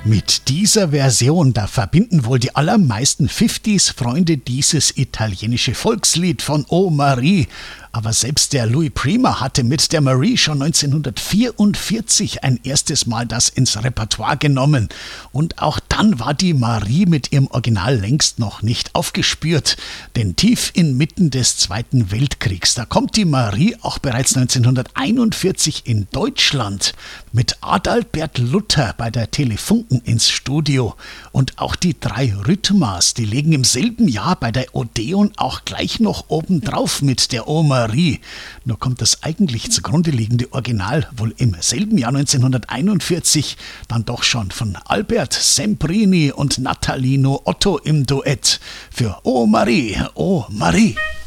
Mit dieser Version, da verbinden wohl die allermeisten 50s-Freunde dieses italienische Volkslied von Oh Marie. Aber selbst der Louis Prima hatte mit der Marie schon 1944 ein erstes Mal das ins Repertoire genommen. Und auch dann war die Marie mit ihrem Original längst noch nicht aufgespürt. Denn tief inmitten des Zweiten Weltkriegs, da kommt die Marie auch bereits 1941 in Deutschland mit Adalbert Luther bei der Telefunken ins Studio. Und auch die drei Rhythmas, die legen im selben Jahr bei der Odeon auch gleich noch obendrauf mit der Oh Marie. Nur kommt das eigentlich zugrunde liegende Original wohl im selben Jahr 1941 dann doch schon von Albert Semprini und Natalino Otto im Duett für Oh Marie, Oh Marie.